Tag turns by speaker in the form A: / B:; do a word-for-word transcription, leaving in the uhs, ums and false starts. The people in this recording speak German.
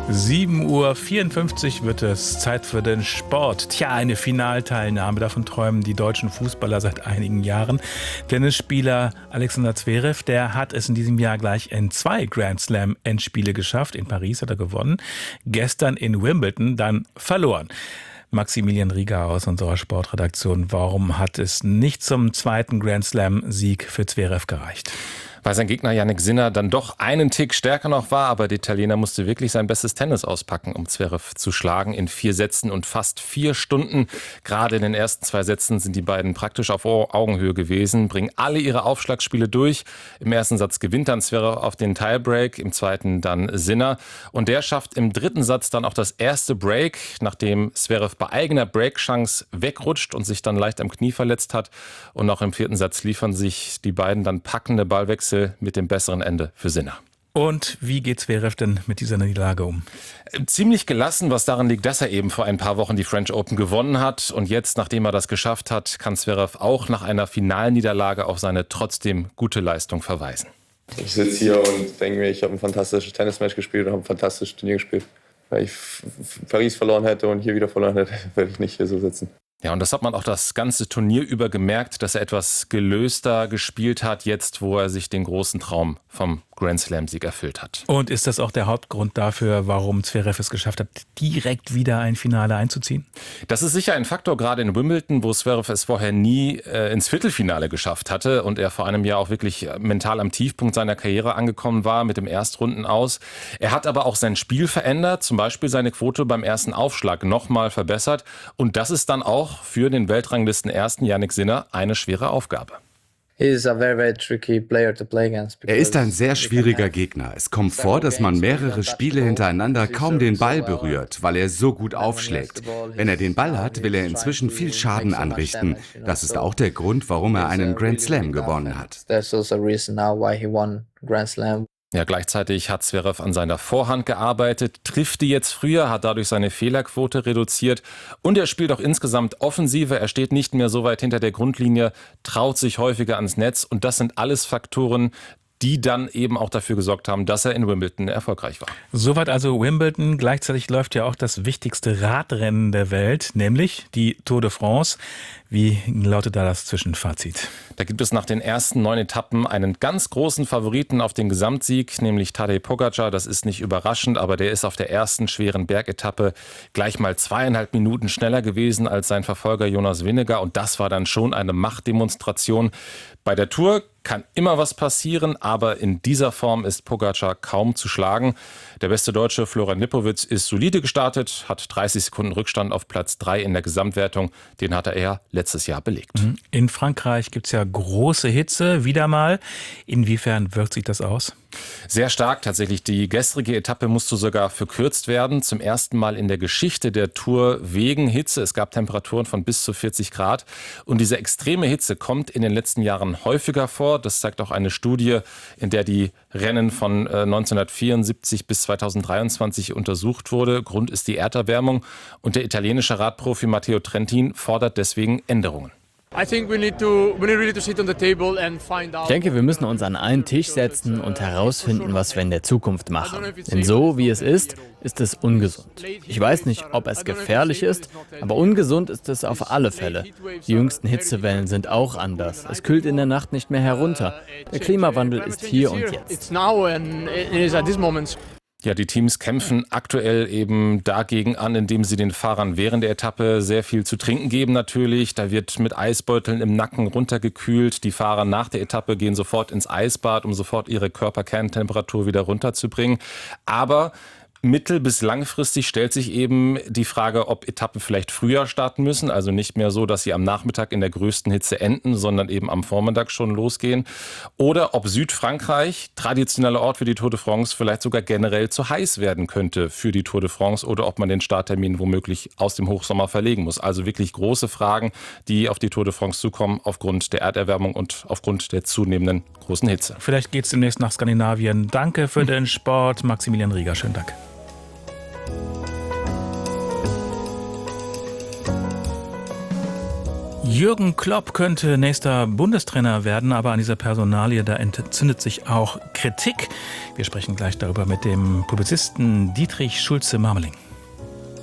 A: sieben Uhr vierundfünfzig wird es, Zeit für den Sport. Tja, eine Finalteilnahme, davon träumen die deutschen Fußballer seit einigen Jahren. Tennisspieler Alexander Zverev, der hat es in diesem Jahr gleich in zwei Grand Slam Endspiele geschafft. In Paris hat er gewonnen, gestern in Wimbledon dann verloren. Maximilian Rieger aus unserer Sportredaktion, warum hat es nicht zum zweiten Grand Slam Sieg für Zverev gereicht?
B: Weil sein Gegner Jannik Sinner dann doch einen Tick stärker noch war, aber der Italiener musste wirklich sein bestes Tennis auspacken, um Zverev zu schlagen in vier Sätzen und fast vier Stunden. Gerade in den ersten zwei Sätzen sind die beiden praktisch auf Augenhöhe gewesen, bringen alle ihre Aufschlagspiele durch. Im ersten Satz gewinnt dann Zverev auf den Tiebreak, im zweiten dann Sinner. Und der schafft im dritten Satz dann auch das erste Break, nachdem Zverev bei eigener Breakchance wegrutscht und sich dann leicht am Knie verletzt hat. Und auch im vierten Satz liefern sich die beiden dann packende Ballwechsel mit dem besseren Ende für Sinner.
A: Und wie geht Zverev denn mit dieser Niederlage um?
B: Ziemlich gelassen, was daran liegt, dass er eben vor ein paar Wochen die French Open gewonnen hat. Und jetzt, nachdem er das geschafft hat, kann Zverev auch nach einer Finalniederlage auf seine trotzdem gute Leistung verweisen.
C: Ich sitze hier und denke mir, ich habe ein fantastisches Tennismatch gespielt und habe ein fantastisches Turnier gespielt. Weil ich Paris verloren hätte und hier wieder verloren hätte, werde ich nicht hier so sitzen.
B: Ja, und das hat man auch das ganze Turnier über gemerkt, dass er etwas gelöster gespielt hat, jetzt wo er sich den großen Traum vom Grand Slam-Sieg erfüllt hat.
A: Und ist das auch der Hauptgrund dafür, warum Zverev es geschafft hat, direkt wieder ein Finale einzuziehen?
B: Das ist sicher ein Faktor, gerade in Wimbledon, wo Zverev es vorher nie äh, ins Viertelfinale geschafft hatte und er vor einem Jahr auch wirklich mental am Tiefpunkt seiner Karriere angekommen war mit dem Erstrunden aus. Er hat aber auch sein Spiel verändert, zum Beispiel seine Quote beim ersten Aufschlag nochmal verbessert. Und das ist dann auch für den Weltranglisten-Ersten Jannik Sinner eine schwere Aufgabe.
D: Er ist ein sehr schwieriger Gegner. Es kommt vor, dass man mehrere Spiele hintereinander kaum den Ball berührt, weil er so gut aufschlägt. Wenn er den Ball hat, will er inzwischen viel Schaden anrichten. Das ist auch der Grund, warum er einen Grand Slam gewonnen hat.
B: Ja, gleichzeitig hat Zverev an seiner Vorhand gearbeitet, trifft die jetzt früher, hat dadurch seine Fehlerquote reduziert und er spielt auch insgesamt offensiver. Er steht nicht mehr so weit hinter der Grundlinie, traut sich häufiger ans Netz und das sind alles Faktoren, die dann eben auch dafür gesorgt haben, dass er in Wimbledon erfolgreich war.
A: Soweit also Wimbledon. Gleichzeitig läuft ja auch das wichtigste Radrennen der Welt, nämlich die Tour de France. Wie lautet da das Zwischenfazit?
B: Da gibt es nach den ersten neun Etappen einen ganz großen Favoriten auf den Gesamtsieg, nämlich Tadej Pogačar. Das ist nicht überraschend, aber der ist auf der ersten schweren Bergetappe gleich mal zweieinhalb Minuten schneller gewesen als sein Verfolger Jonas Vingegaard. Und das war dann schon eine Machtdemonstration. Bei der Tour kann immer was passieren, aber in dieser Form ist Pogačar kaum zu schlagen. Der beste Deutsche Florian Lipowitz ist solide gestartet, hat dreißig Sekunden Rückstand auf Platz drei in der Gesamtwertung. Den hatte er letztes Jahr belegt.
A: In Frankreich gibt es ja große Hitze, wieder mal. Inwiefern wirkt sich das aus?
B: Sehr stark tatsächlich. Die gestrige Etappe musste sogar verkürzt werden. Zum ersten Mal in der Geschichte der Tour wegen Hitze. Es gab Temperaturen von bis zu vierzig Grad. Und diese extreme Hitze kommt in den letzten Jahren häufiger vor. Das zeigt auch eine Studie, in der die Rennen von neunzehnhundertvierundsiebzig bis zweitausenddreiundzwanzig untersucht wurde. Grund ist die Erderwärmung. Und der italienische Radprofi Matteo Trentin fordert deswegen Änderungen.
E: Ich denke,
F: wir müssen uns an einen Tisch setzen und herausfinden, was wir in der Zukunft machen. Denn so, wie es ist, ist es ungesund. Ich weiß nicht, ob es gefährlich ist, aber ungesund ist es auf alle Fälle. Die jüngsten Hitzewellen sind auch anders. Es kühlt in der Nacht nicht mehr herunter. Der Klimawandel ist hier und jetzt.
B: Ja, die Teams kämpfen aktuell eben dagegen an, indem sie den Fahrern während der Etappe sehr viel zu trinken geben natürlich. Da wird mit Eisbeuteln im Nacken runtergekühlt. Die Fahrer nach der Etappe gehen sofort ins Eisbad, um sofort ihre Körperkerntemperatur wieder runterzubringen. Aber mittel- bis langfristig stellt sich eben die Frage, ob Etappen vielleicht früher starten müssen. Also nicht mehr so, dass sie am Nachmittag in der größten Hitze enden, sondern eben am Vormittag schon losgehen. Oder ob Südfrankreich, traditioneller Ort für die Tour de France, vielleicht sogar generell zu heiß werden könnte für die Tour de France. Oder ob man den Starttermin womöglich aus dem Hochsommer verlegen muss. Also wirklich große Fragen, die auf die Tour de France zukommen aufgrund der Erderwärmung und aufgrund der zunehmenden großen Hitze.
A: Vielleicht geht es demnächst nach Skandinavien. Danke für den Sport, Maximilian Rieger. Schönen Dank. Jürgen Klopp könnte nächster Bundestrainer werden, aber an dieser Personalie, da entzündet sich auch Kritik. Wir sprechen gleich darüber mit dem Publizisten Dietrich Schulze-Marmeling.